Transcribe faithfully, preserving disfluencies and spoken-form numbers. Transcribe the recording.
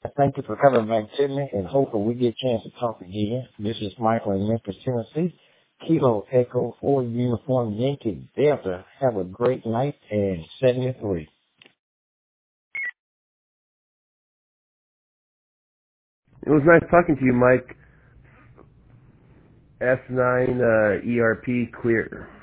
Thank you for coming back to me, and hopefully we get a chance to talk again. This is Michael in Memphis, Tennessee. Kilo Echo four Uniform Yankee Delta. Have a great night, and seventy-three. It was nice talking to you, Mike. S nine uh, E R P clear.